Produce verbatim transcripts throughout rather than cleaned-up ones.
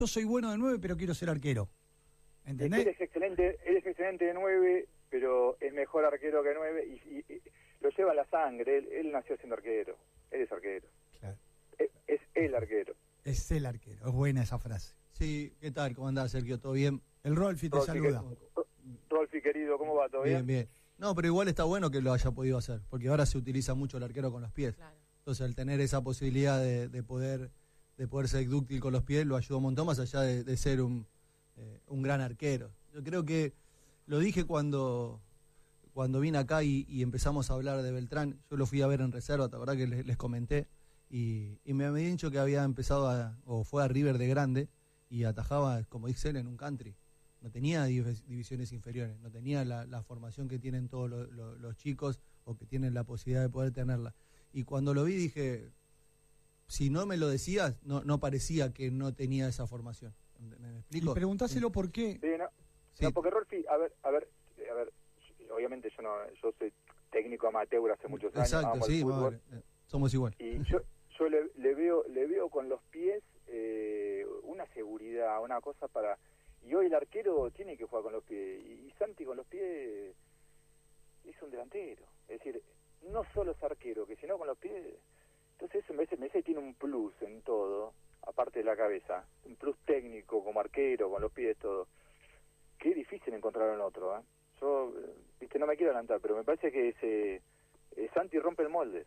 yo soy bueno de nueve, pero quiero ser arquero. ¿Entendés? Él es excelente, él es excelente de nueve, pero es mejor arquero que nueve y, y, y lo lleva en la sangre. Él, él nació siendo arquero. Él es arquero. Claro. Es, es el arquero. Es el arquero. Es buena esa frase. Sí, ¿qué tal? ¿Cómo andás, Sergio? ¿Todo bien? El Rolfi te Rolfi, saluda. que, Rolfi, querido, ¿cómo va? ¿Todo bien? Bien, bien. No, pero igual está bueno que lo haya podido hacer, porque ahora se utiliza mucho el arquero con los pies. Claro. Entonces, al tener esa posibilidad de, de poder de poder ser dúctil con los pies, lo ayudó un montón, más allá de, de ser un, eh, un gran arquero. Yo creo que lo dije cuando cuando vine acá y, y empezamos a hablar de Beltrán. Yo lo fui a ver en reserva, la verdad que les, les comenté, y, y me había dicho que había empezado, a, o fue a River de grande, y atajaba, como dice él, en un country. No tenía div- divisiones inferiores, no tenía la, la formación que tienen todos lo, lo, los chicos, o que tienen la posibilidad de poder tenerla. Y cuando lo vi dije, si no me lo decías, no, no parecía que no tenía esa formación. ¿Me, me explico? Y preguntáselo por qué. Sí, no, Sí. no, porque Rolfi, a ver, a ver, a ver, obviamente yo no, yo soy técnico amateur hace muchos años. Exacto, amo el sí, fútbol, madre, eh, somos igual. y yo, yo le, le veo, le veo con los pies eh, una seguridad, una cosa para. Y hoy el arquero tiene que jugar con los pies, y, y Santi con los pies es un delantero. Es decir, no solo es arquero, que sino con los pies. Entonces eso me parece, me parece que tiene un plus en todo, aparte de la cabeza, un plus técnico como arquero, con los pies, todo. Qué difícil encontrar en otro, ¿eh? Yo, viste, no me quiero adelantar, pero me parece que ese eh, Santi rompe el molde.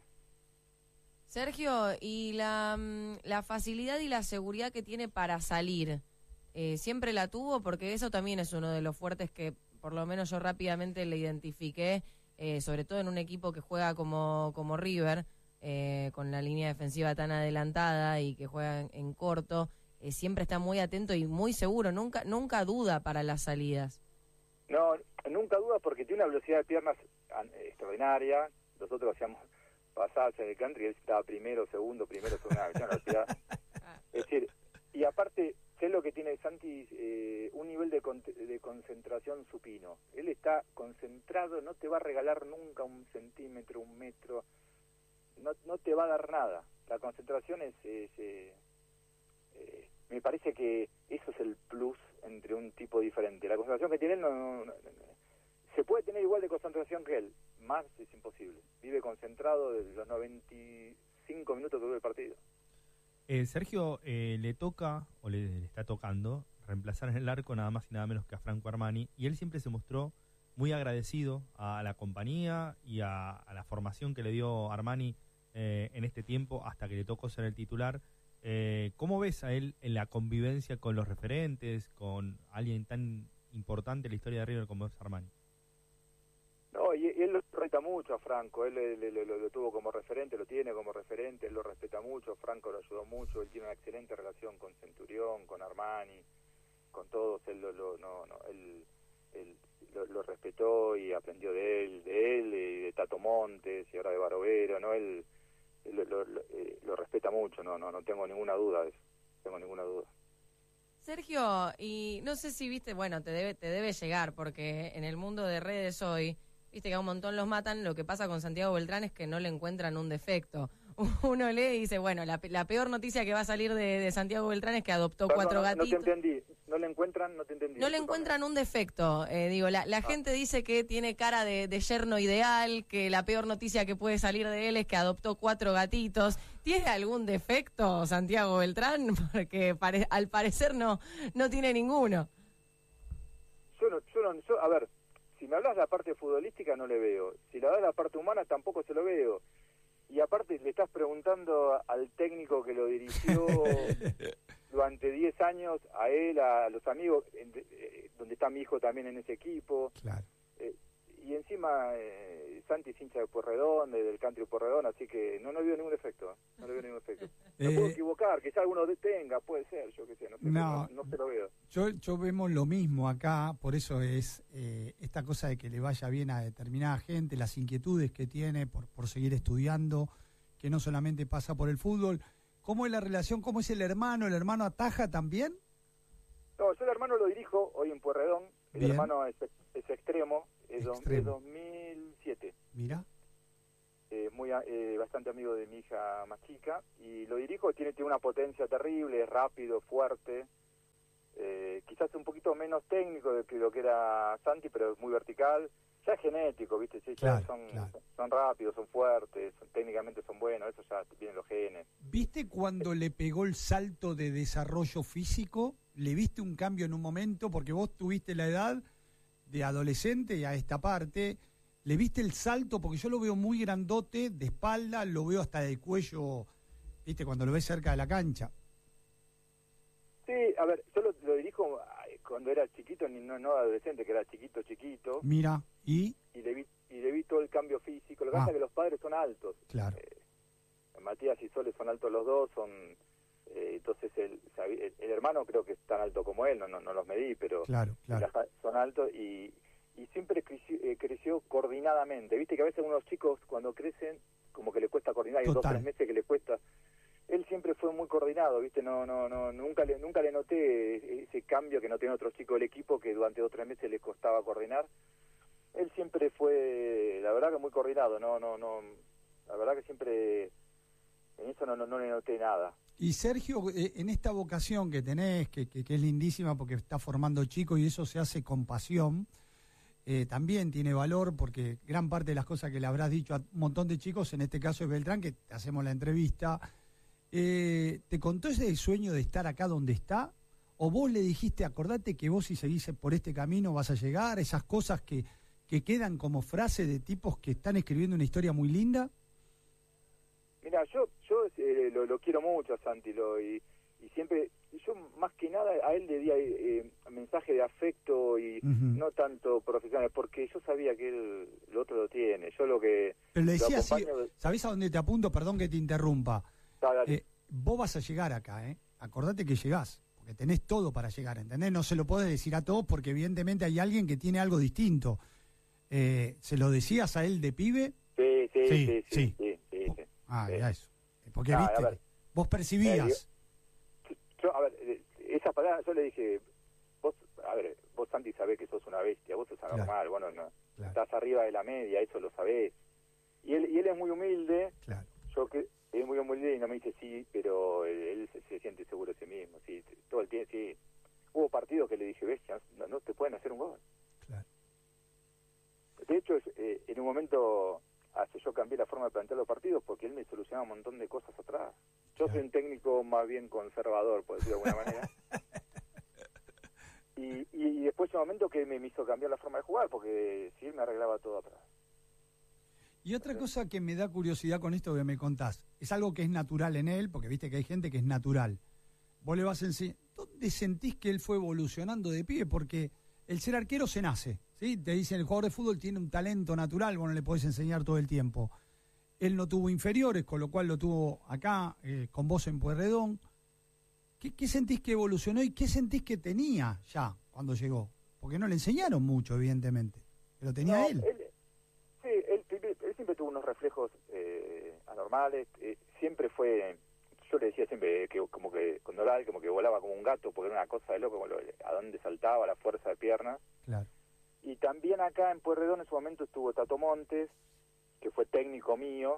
Sergio, y la, mm, la facilidad y la seguridad que tiene para salir, eh, ¿siempre la tuvo? Porque eso también es uno de los fuertes que por lo menos yo rápidamente le identifiqué, eh, sobre todo en un equipo que juega como, como River, eh, con la línea defensiva tan adelantada y que juega en, en corto, eh, siempre está muy atento y muy seguro, nunca nunca duda para las salidas. No, nunca duda porque tiene una velocidad de piernas an- extraordinaria. Nosotros hacíamos pasadas en el country y él estaba primero, segundo, primero, segundo, una velocidad. Es decir, y aparte, sé lo que tiene Santi, eh, un nivel de, con- de concentración supino. Él está concentrado, no te va a regalar nunca un centímetro, un metro, no, no te va a dar nada. La concentración es... es eh, eh, me parece que eso es el plus entre un tipo diferente. La concentración que tiene él no, no, no, no, se puede tener igual de concentración que él, más es imposible. Vive concentrado desde los noventa y cinco minutos que dura el partido. Eh, Sergio, eh, le toca, o le, le está tocando, reemplazar en el arco nada más y nada menos que a Franco Armani, y él siempre se mostró muy agradecido a la compañía y a, a la formación que le dio Armani eh, en este tiempo hasta que le tocó ser el titular. Eh, ¿Cómo ves a él en la convivencia con los referentes, con alguien tan importante en la historia de River como es Armani? No, y, y él lo respeta mucho a Franco, él le- le- le- lo, lo tuvo como referente, lo tiene como referente, él lo respeta mucho, Franco lo ayudó mucho, él tiene una excelente relación con Centurión, con Armani, con todos, él lo, lo- no, no, él, él lo, lo respetó y aprendió de él, de él y de Tato Montes y ahora de Barovero, no, él, él lo, lo- lo, eh, lo respeta mucho, no, no, no tengo ninguna duda de eso, no tengo ninguna duda. Sergio, y no sé si viste, bueno, te debe te debe llegar, porque en el mundo de redes hoy, viste que a un montón los matan, lo que pasa con Santiago Beltrán es que no le encuentran un defecto. Uno lee y dice, bueno, la, la peor noticia que va a salir de, de Santiago Beltrán es que adoptó Perdón, cuatro no, no gatitos. te entendí, no le encuentran, no te entendí. No le discúlpame. encuentran un defecto, eh, digo, la, la Ah. gente dice que tiene cara de, de yerno ideal, que la peor noticia que puede salir de él es que adoptó cuatro gatitos. ¿Tiene algún defecto Santiago Beltrán? Porque pare- al parecer no, no tiene ninguno. Yo no, yo no, yo, a ver, si me hablas de la parte futbolística no le veo, si le hablas de la parte humana tampoco se lo veo, y aparte le estás preguntando al técnico que lo dirigió durante diez años, a él, a los amigos, en- eh, donde está mi hijo también en ese equipo, Claro. eh, y encima eh, Santi es hincha de Pueyrredón, de- del country Pueyrredón, así que no, no le veo ningún efecto, no le veo ningún efecto. Me Eh, puedo equivocar, quizá alguno de- tenga, puede ser, yo qué sé, no sé, No. no, no se lo veo. Yo, yo vemos lo mismo acá, por eso es eh, esta cosa de que le vaya bien a determinada gente, las inquietudes que tiene por, por seguir estudiando, que no solamente pasa por el fútbol. ¿Cómo es la relación? ¿Cómo es el hermano? ¿El hermano ataja también? No, yo el hermano lo dirijo hoy en Pueyrredón, el Bien. hermano es, es extremo, es, do- Extremo. es dos mil siete, Mira. eh, muy a- eh, bastante amigo de mi hija más chica, y lo dirijo, tiene, tiene una potencia terrible, es rápido, fuerte, quizás un poquito menos técnico de que lo que era Santi, pero es muy vertical. Ya es genético, ¿viste? Sí, claro, ya son, claro. son rápidos, son fuertes, son, técnicamente son buenos, eso ya vienen los genes. ¿Viste cuando le pegó el salto de desarrollo físico? ¿Le viste un cambio en un momento? Porque vos tuviste la edad de adolescente y a esta parte, ¿le viste el salto? Porque yo lo veo muy grandote, de espalda, lo veo hasta del cuello, ¿viste? Cuando lo ves cerca de la cancha. Sí, a ver, yo lo, lo dirijo cuando era chiquito, ni no, no adolescente, que era chiquito, chiquito. Mira, ¿y? Y le vi, y le vi todo el cambio físico. Lo que Ah. pasa es que los padres son altos. Claro. Eh, Matías y Sole son altos los dos, son eh, entonces el, el, el hermano creo que es tan alto como él, no no, no los medí, pero Claro, claro. son altos y, y siempre creció, eh, creció coordinadamente. Viste que a veces unos chicos cuando crecen como que le cuesta coordinar, hay dos Total. tres meses que le cuesta. Él siempre fue muy coordinado, viste, no no no nunca le nunca le noté ese cambio que no tiene otros chicos del equipo que durante dos tres meses le costaba coordinar. Él siempre fue, la verdad que muy coordinado, no no no, la verdad que siempre en eso no no, no le noté nada. Y Sergio, eh, en esta vocación que tenés, que, que, que es lindísima porque está formando chicos y eso se hace con pasión, eh, también tiene valor porque gran parte de las cosas que le habrás dicho a un montón de chicos, en este caso es Beltrán, que te hacemos la entrevista, eh, ¿te contó ese sueño de estar acá donde está? ¿O vos le dijiste, acordate que vos si seguís por este camino vas a llegar? Esas cosas que, que quedan como frase de tipos que están escribiendo una historia muy linda. Mira, yo yo eh, lo, lo quiero mucho a Santi lo, y, y siempre, yo más que nada a él le di eh, mensaje de afecto y Uh-huh. no tanto profesional, porque yo sabía que él, el otro lo tiene. Yo lo que... Pero le lo decía así, acompaño de- ¿sabés a dónde te apunto? Perdón que te interrumpa. Ah, dale. Eh, vos vas a llegar acá, ¿eh? Acordate que llegás, porque tenés todo para llegar, ¿entendés? No se lo podés decir a todos porque evidentemente hay alguien que tiene algo distinto. Eh, ¿Se lo decías a él de pibe? Sí, sí, Sí, sí, sí, sí. sí, sí, sí. Ah, Sí. era eso. Porque, Ah, viste, a ver. vos percibías. Yo, a ver, eh, esa palabra, yo le dije, vos, a ver, vos Santi sabés que sos una bestia, vos sos anormal, Claro. bueno, no, Claro. estás arriba de la media, eso lo sabés. Y él, y él es muy humilde, Claro. yo que es muy humilde y no me dice sí, pero él, él se, se siente seguro de sí mismo, sí, t- todo el tiempo, sí. Hubo partidos que le dije, bestia, no, no te pueden hacer un gol. Claro. De hecho, es, eh, en un momento, hace yo cambié la forma de plantear los partidos porque él me solucionaba un montón de cosas atrás. Yo Claro. soy un técnico más bien conservador, por decirlo de alguna manera. Y, y después llegó un momento que me, me hizo cambiar la forma de jugar porque sí, él me arreglaba todo atrás. Y otra cosa que me da curiosidad con esto que me contás, es algo que es natural en él, porque viste que hay gente que es natural. Vos le vas a enseñar, ¿dónde sentís que él fue evolucionando de pibe? Porque el ser arquero se nace, ¿sí? Te dicen, el jugador de fútbol tiene un talento natural, vos no le podés enseñar todo el tiempo. Él no tuvo inferiores, con lo cual lo tuvo acá, eh, con vos en Pueyrredón. ¿Qué, ¿Qué sentís que evolucionó y qué sentís que tenía ya cuando llegó? Porque no le enseñaron mucho, evidentemente, pero tenía No, él. Sí, él, él siempre tuvo unos reflejos eh, anormales, eh, siempre fue, yo le decía siempre que como que cuando era como que volaba como un gato, porque era una cosa de loco, como lo- a dónde saltaba, la fuerza de piernas. Claro. Y también acá en Pueyrredón en su momento estuvo Tato Montes, que fue técnico mío,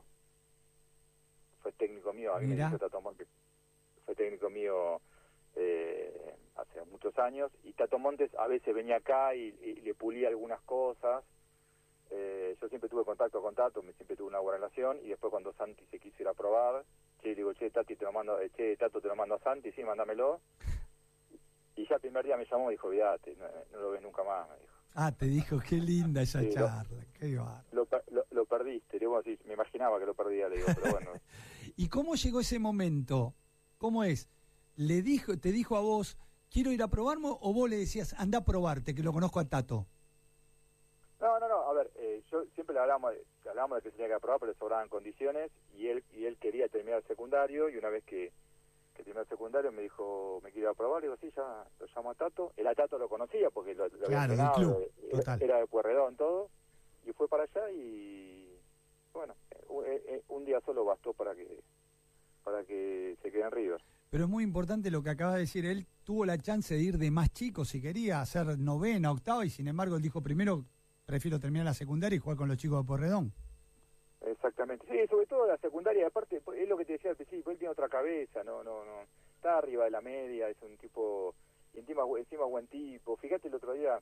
fue técnico mío, a mí Mirá. me dijo Tato Montes, fue técnico mío eh, hace muchos años, y Tato Montes a veces venía acá y, y le pulía algunas cosas. Eh, yo siempre tuve contacto con Tato, me siempre tuve una buena relación, y después cuando Santi se quiso ir a probar, che, digo, che, Tati, te lo mando, eh, che, Tato, te lo mando a Santi, sí, mándamelo. Y ya el primer día me llamó y dijo, olvídate, no, no lo ves nunca más, me dijo. Ah, te dijo, qué linda esa Sí, lo- charla, qué bárbaro. Lo, per- lo, lo perdiste, le digo, sí, me imaginaba que lo perdía, le digo, pero bueno. ¿Y cómo llegó ese momento? ¿Cómo es? ¿Le dijo, te dijo a vos, quiero ir a probarme, o vos le decías, anda a probarte, que lo conozco a Tato? No, no, no, a ver, eh, yo siempre le hablábamos, de, hablábamos de que se tenía que aprobar, pero le sobraban condiciones, y él y él quería terminar el secundario, y una vez que, que terminó el secundario me dijo, me quiero ir a probar, le digo, sí, ya lo llamo a Tato. Él a Tato lo conocía porque lo, lo Claro, había del entrenado, club, era- total. era de Pueyrredón, todo, y fue para allá y, bueno, eh, un, eh, un día solo bastó para que para que se quede en River. Pero es muy importante lo que acaba de decir, él tuvo la chance de ir de más chico, si quería hacer novena, octava, y sin embargo él dijo, primero prefiero terminar la secundaria y jugar con los chicos de Pueyrredón. Exactamente, sí, sobre todo la secundaria, aparte, es lo que te decía al principio, él tiene otra cabeza, no, no, no, está arriba de la media, es un tipo, y encima encima buen tipo. Fíjate el otro día,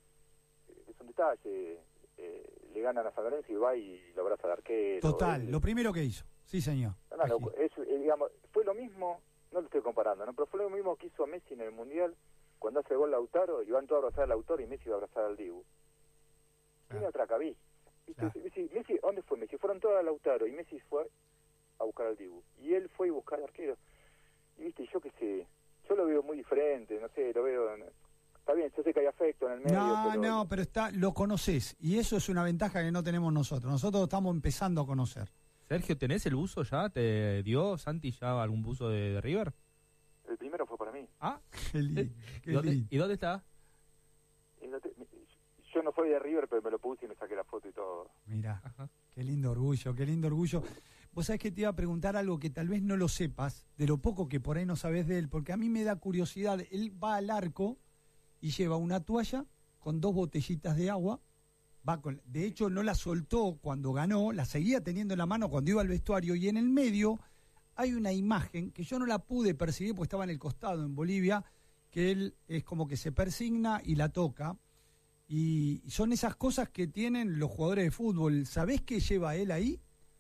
es un detalle, eh, le ganan a San Lorenzo y va y lo abraza al arquero. Total, eh, lo primero que hizo, sí señor. No, no, no, es, eh, digamos, fue lo mismo, no lo estoy comparando, ¿no? Pero fue lo mismo que hizo Messi en el Mundial, cuando hace gol Lautaro, y van todos a abrazar al Lautaro y Messi va a abrazar al Dibu. Tiene Claro. otra cabeza. Claro. Messi, Messi, ¿dónde fue Messi? Fueron todos a Lautaro y Messi fue a buscar al Dibu. Y él fue a buscar al arquero. Y viste, yo qué sé, yo lo veo muy diferente, no sé, lo veo... En, está bien, yo sé que hay afecto en el medio, No, pero... no, pero está, lo conoces, y eso es una ventaja que no tenemos nosotros. Nosotros estamos empezando a conocer. Sergio, ¿tenés el buzo ya? ¿Te dio Santi ya algún buzo de, de River? El primero fue para mí. Ah, Qué lindo, qué ¿y dónde, lindo. ¿y dónde está? Y no te- Yo no soy de River, pero me lo puse y me saqué la foto y todo. Mirá, Ajá. qué lindo orgullo, qué lindo orgullo. Vos sabés que te iba a preguntar algo que tal vez no lo sepas, de lo poco que por ahí no sabés de él, porque a mí me da curiosidad. Él va al arco y lleva una toalla con dos botellitas de agua. Va con, de hecho, no la soltó cuando ganó, la seguía teniendo en la mano cuando iba al vestuario, y en el medio hay una imagen que yo no la pude percibir porque estaba en el costado en Bolivia, que él es como que se persigna y la toca. Y son esas cosas que tienen los jugadores de fútbol. ¿Sabés qué lleva él ahí?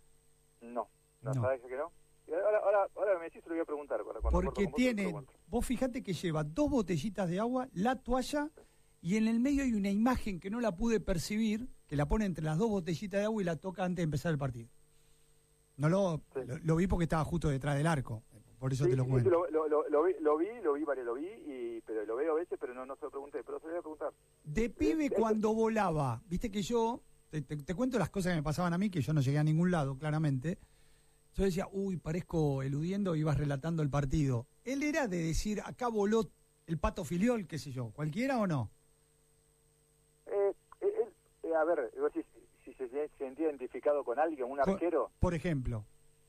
No, no, No. ¿sabes que no? Y ahora, ahora, ahora me decís, te lo voy a preguntar. Cuando, cuando Porque corto con vos, te lo tiene, pregunto. vos fíjate que lleva dos botellitas de agua, la toalla, y en el medio hay una imagen que no la pude percibir, que la pone entre las dos botellitas de agua y la toca antes de empezar el partido. No lo, Sí. lo, lo vi porque estaba justo detrás del arco, por eso Sí, te lo sí, cuento. sí, lo, lo, lo, lo vi, lo vi, lo vi, vale, lo vi, y, pero lo veo a veces, pero no, no se lo pregunté, pero se lo voy a preguntar. De pibe Eh, cuando volaba, viste que yo, te, te- te cuento las cosas que me pasaban a mí, que yo no llegué a ningún lado, claramente. Yo decía, uy, parezco eludiendo, ibas relatando el partido. Él era de decir, acá voló el Pato Filiol, qué sé yo, cualquiera o no. Eh, eh, él, eh, a ver, vos si, si se se sentía identificado con alguien, un Co- arquero, Por ejemplo.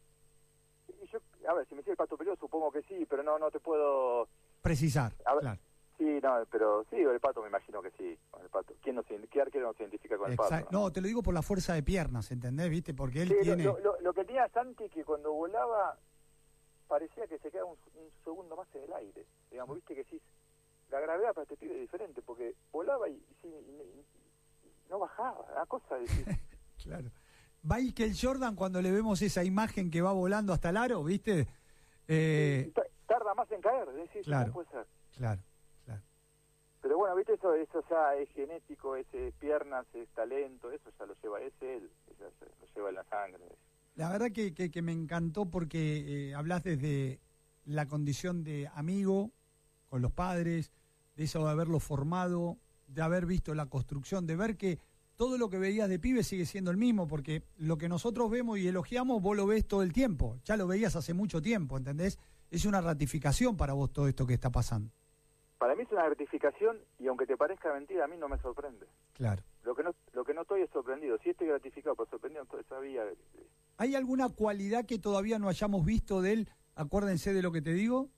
y yo, a ver, si me dice el Pato Peleo, supongo que sí, pero no, no te puedo... Precisar, A ver, claro. Sí, no, pero sí, el Pato me imagino que sí, con el Pato. ¿Quién no se, ¿Qué arquero no se identifica con el Exacto. Pato? ¿no? No, te lo digo por la fuerza de piernas, ¿entendés? ¿Viste? Porque él Sí, lo- tiene... lo, lo, lo que tenía Santi, que cuando volaba parecía que se quedaba un, un segundo más en el aire. Digamos, viste que sí, la gravedad para este pibe es diferente, porque volaba y, y sí, y- y- y no bajaba, una cosa de decir, Claro. Michael Jordan, cuando le vemos esa imagen que va volando hasta el aro, ¿viste? Eh, y ta- tarda más en caer, es decir, Claro. ¿cómo puede ser? claro, claro. Pero bueno, viste, eso eso ya es genético, ese es piernas, es talento, eso ya lo lleva, es él, eso ya lo lleva en la sangre. La verdad que, que, que me encantó porque eh, hablas desde la condición de amigo con los padres, de eso de haberlo formado, de haber visto la construcción, de ver que todo lo que veías de pibe sigue siendo el mismo, porque lo que nosotros vemos y elogiamos, vos lo ves todo el tiempo, ya lo veías hace mucho tiempo, ¿entendés? Es una ratificación para vos todo esto que está pasando. Para mí es una gratificación y aunque te parezca mentira, a mí no me sorprende. Claro. Lo que no lo que no estoy es sorprendido. Si estoy gratificado por sorprendido, entonces sabía... eh, ¿Hay alguna cualidad que todavía no hayamos visto de él? Acuérdense de lo que te digo.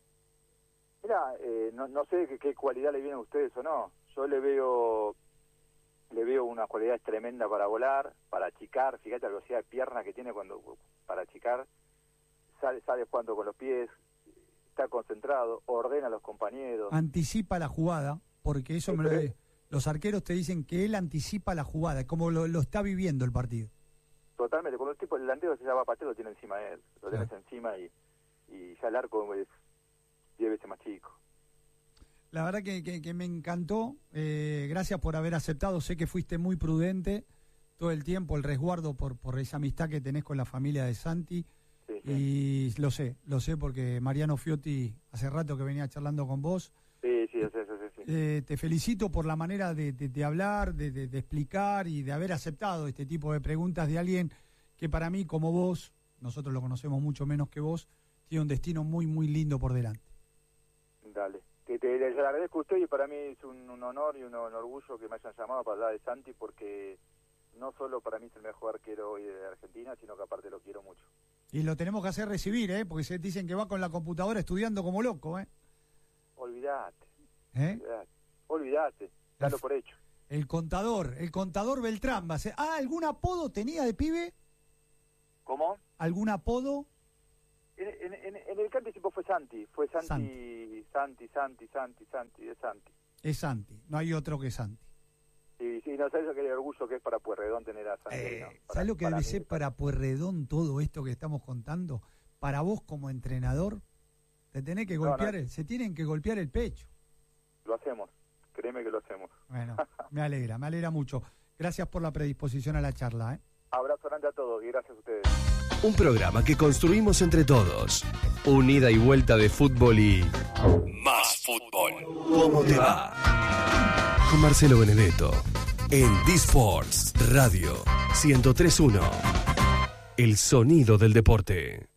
Mira, eh, no, no sé qué, qué cualidad le viene a ustedes o no. Yo le veo le veo una cualidad tremenda para volar, para achicar. Fíjate la velocidad de pierna que tiene cuando para achicar. Sale, sale jugando con los pies, está concentrado, ordena a los compañeros. Anticipa la jugada, porque eso me lo, Sí. los arqueros te dicen que él anticipa la jugada, como lo, lo está viviendo el partido. Totalmente. Cuando el tipo el delantero se llama pateo, lo tiene encima de él. Lo Claro. tienes encima y, y ya el arco es diez veces más chico. La verdad que, que, que me encantó. Eh, gracias por haber aceptado. Sé que fuiste muy prudente todo el tiempo, el resguardo por, por esa amistad que tenés con la familia de Santi. Sí, sí. Y lo sé, lo sé porque Mariano Fiotti hace rato que venía charlando con vos. Sí, sí, sí, sí, sí, sí. Eh, te felicito por la manera de, de, de hablar, de, de, de explicar y de haber aceptado este tipo de preguntas de alguien que para mí, como vos, nosotros lo conocemos mucho menos que vos, tiene un destino muy, muy lindo por delante. Dale. Que te, les agradezco a usted y para mí es un, un honor y un, un orgullo que me hayan llamado para hablar de Santi porque no solo para mí es el mejor arquero hoy de Argentina, sino que aparte lo quiero mucho. Y lo tenemos que hacer recibir, ¿eh? Porque se dicen que va con la computadora estudiando como loco, ¿eh? Olvídate, ¿Eh? olvídate, olvídate, dalo por hecho. El contador, el contador Beltrán va a ser. Ah, ¿algún apodo tenía de pibe? ¿Cómo? ¿Algún apodo? En, en, en, en el caso que anticipó fue Santi, fue Santi, Santi, Santi, Santi, Santi, Santi, es Santi. Es Santi, no hay otro que Santi. Sí, sí, no, sabes lo que el orgullo que es para Pueyrredón tener a Santi. Eh, no, para, ¿Sabes lo que para debe mí, ser para Pueyrredón todo esto que estamos contando? Para vos como entrenador, te tenés que golpear, no, no. El, se tienen que golpear el pecho. Lo hacemos, créeme que lo hacemos. Bueno, me alegra, me alegra mucho. Gracias por la predisposición a la charla, ¿eh? Abrazo grande a todos y gracias a ustedes. Un programa que construimos entre todos. Un ida y vuelta de fútbol y... más fútbol. ¿Cómo te va? Con Marcelo Benedetto. En D-Sports Radio ciento tres punto uno. El sonido del deporte.